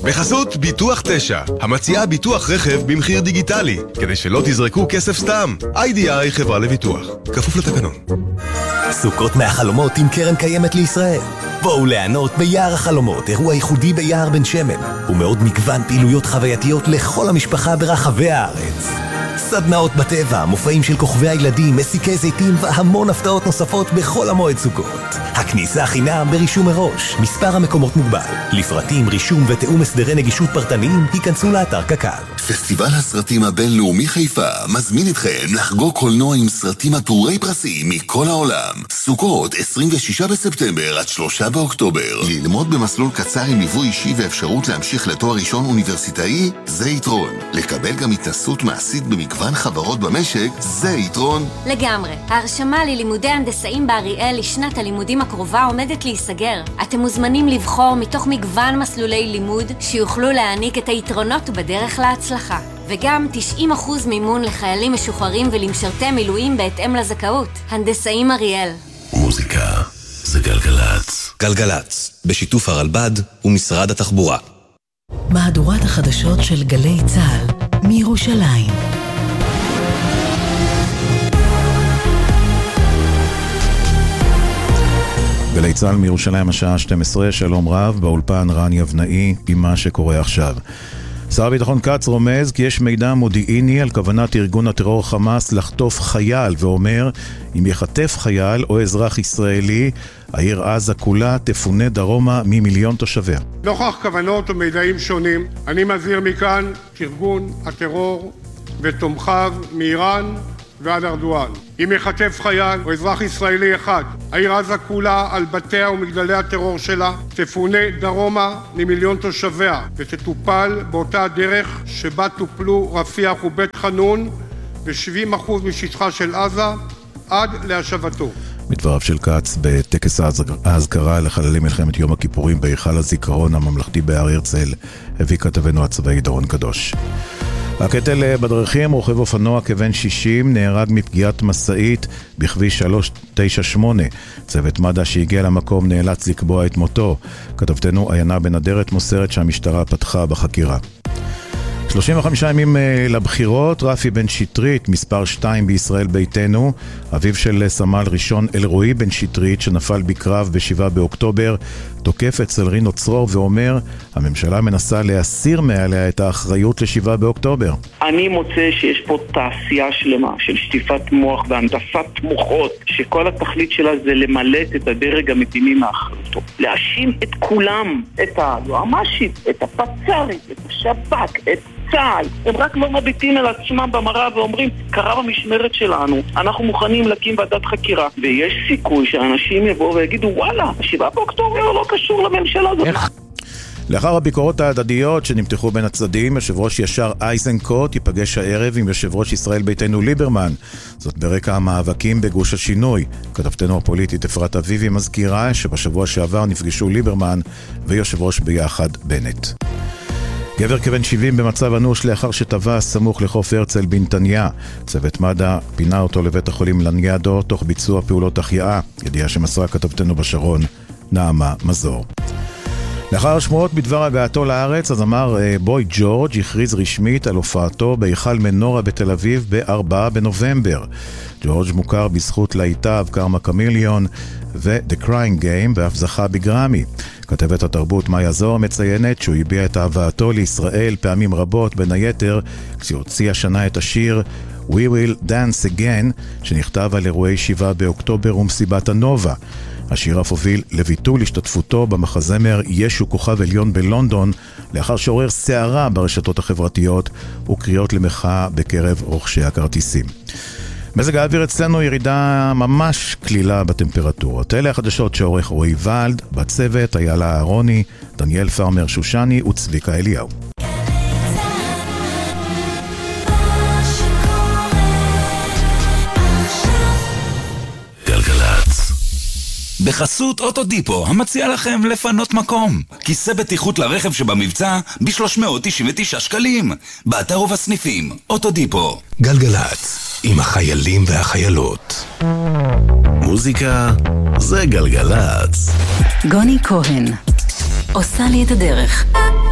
בחסות ביטוח 9, המציעה ביטוח רכב במחיר דיגיטלי, כדי שלא תזרקו כסף סתם. IDI חברה לביטוח, כפוף לתקנון. סוכות מהחלומות עם קרן קיימת לישראל. בואו ליהנות ביער החלומות, אירוע ייחודי ביער בן שמן, ומאוד מגוון פעילויות חווייתיות לכל המשפחה ברחבי הארץ. סדנאות בטבע, מופעים של כוכבי הילדים, מסיקי זיתים והמון הפתעות נוספות בכל המועד סוכות. הכניסה חינם ברישום מראש, מספר המקומות מוגבל. לפרטים, רישום ותאום הסדרי נגישות פרטניים, היכנסו לאתר קק"ל. פסטיבל הסרטים הבינלאומי חיפה מזמין אתכם לחגוג קולנוע עם סרטים עטורי פרסים מכל העולם. סוכות 26 בספטמבר עד 3 באוקטובר. ללמוד במסלול קצר עם ליווי אישי ואפשרות להמשיך לתואר ראשון אוניברסיטאי, זה יתרון. לקבל גם התנסות מעשית במגוון חברות במשק, זה יתרון. לגמרי. ההרשמה ללימודי הנדסאים באריאל לשנת הלימודים הקרובה עומדת להיסגר. אתם מוזמנים לבחור מתוך מגוון מסלולי לימוד שיוכלו להעניק את היתרונות בדרך להצלחה. וגם 90% מימון לחיילים משוחררים ולמשרתי מילואים בהתאם לזכאות. הנדסאים אריאל. מוזיקה זה גלגלץ. גלגלץ, בשיתוף הרלב"ד ומשרד התחבורה. מהדורת החדשות של גלי צה"ל מירושלים. גלי צה"ל מירושלים השעה 12, שלום רב, באולפן רן יבנאי עם מה שקורה עכשיו. שר הביטחון כץ רומז כי יש מידע מודיעיני על כוונת ארגון הטרור חמאס לחטוף חייל, ואומר אם יחטף חייל או אזרח ישראלי, העיר עזה כולה תפונה דרומה ממיליון תושביה. נוכח כוונות ומידעים שונים, אני מזהיר מכאן ארגון הטרור ותומכיו מאיראן ועד ארדואן. אם יחטף חייל או אזרח ישראלי אחד, העיר עזה כולה על בתיה ומגדלי הטרור שלה תפונה דרומה ממיליון תושביה ותטופל באותה דרך שבה טופלו רפיח ובית חנון ב-70% משטחה של עזה עד להשבתו. מדבריו של כץ בטקס ההזכרה לחללי מלחמת יום הכיפורים בהיכל הזיכרון הממלכתי בהר הרצל, הביא כתבנו הצבאי דורון קדוש. הקטל בדרכים, רוכב אופנוע כבן 60 נהרג מפגיעת מסעית בכביש 398. צוות מד"א שהגיע למקום נאלץ לקבוע את מותו. כתבתנו עיינה בן אדרת מוסרת שהמשטרה פתחה בחקירה. 35 ימים לבחירות, רפי בן שטרית, מספר 2 בישראל ביתנו, אביו של סמל ראשון אלרועי בן שטרית שנפל בקרב ב7 באוקטובר, תוקף אצל רינו צרור ואומר, הממשלה מנסה להסיר מעליה את האחריות ל7 באוקטובר. אני מוצא שיש פה תעשייה שלמה של שטיפת מוח והנדסת מוחות, שכל התכלית שלה זה למלט את הדרג המדיני מאחריותו. להאשים את כולם, את היועמ"שית, את הפצ"רית, את השב"כ, את צה"ל. הם רק לא מביטים על עצמם במראה ואומרים, קרה במשמרת שלנו, אנחנו מוכנים להקים ועדת חקירה, ויש סיכוי שאנשים יבואו ויגידו, וואלה, 7 באוקטובר לא קשור לממשלה הזאת. לאחר הביקורות ההדדיות שנמתחו בין הצדדים, יושב ראש ישר אייזנקוט ייפגש הערב עם יושב ראש ישראל ביתנו ליברמן. זאת ברקע המאבקים בגוש השינוי. כתבתנו הפוליטית אפרת אביבי מזכירה שבשבוע שעבר נפגשו ליברמן ויושב ראש ביחד בנט. גבר כבן 70 במצב אנוש לאחר שטבע סמוך לחוף הרצל בנתניה. צוות מד"א פינה אותו לבית החולים לניאדו תוך ביצוע פעולות החייאה. ידיעה שמסרה כתבתנו בשרון נעמה מזור. לאחר השמועות בדבר הגעתו לארץ, הזמר בוי ג'ורג' הכריז רשמית על הופעתו בהיכל מנורה בתל אביב ב4 בנובמבר. ג'ורג' מוכר בזכות להיטיו קרמה קמיליון ו-The Crying Game ואף זכה בגרמי. כתבת התרבות מאיה זוהר מציינת שהוא הביע את אהבתו לישראל פעמים רבות, בין היתר כשהוציא השנה את השיר We Will Dance Again שנכתב על אירועי 7 באוקטובר ומסיבת הנובה. השיר אף הוביל לביטול השתתפותו במחזמר ישו כוכב עליון בלונדון, לאחר שעורר סערה ברשתות החברתיות וקריאות למחאה בקרב רוכשי הכרטיסים. מזג האוויר אצלנו ירידה ממש כלילה בטמפרטורות. אלה החדשות שעורך רועי ולד, בצוות איילה אהרוני, דניאל פרמר שושני וצביקה אליהו. בחסות אוטודיפו, המציע לכם לפנות מקום. כיסא בטיחות לרכב שבמבצע ב-399 שקלים. באתר ובסניפים, אוטודיפו. גלגלץ, עם החיילים והחיילות. מוזיקה זה גלגלץ. גוני כהן, עושה לי את הדרך.